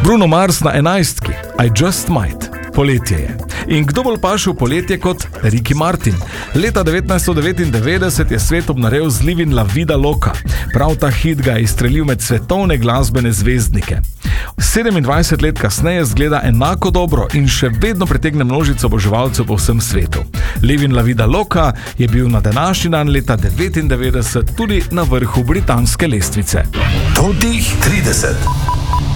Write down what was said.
Bruno Mars na 11. I Just Might. Poletje je. In kdo bolj paše v poletje kot Ricky Martin? Leta 1999 je svet obnorel z Livin' La Vida Loca. Prav ta hit ga je izstrelil med svetovne glasbene zvezdnike. 27 let kasneje zgleda enako dobro in še vedno pritegne množico oboževalcev po vsem svetu. Livin' La Vida Loca je bil na današnji dan leta 1999 tudi na vrhu britanske lestvice. Totih 30.